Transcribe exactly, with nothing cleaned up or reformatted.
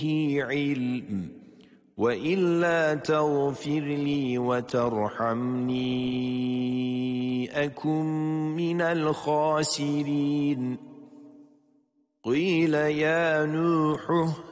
علم وإلا تغفر لي وترحمني أكن من الخاسرين قيل يا نوح